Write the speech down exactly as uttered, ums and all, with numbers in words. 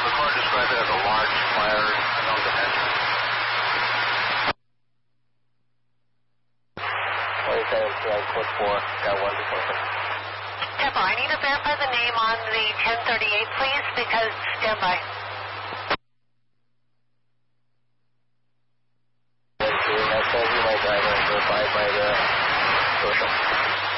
the car described it as a large fire, unknown dimension. twenty-seven, code four, got one to twenty-seven. Tempo, I need to verify the name on the ten thirty-eight, please, because standby. That says you might drive and verify by the social.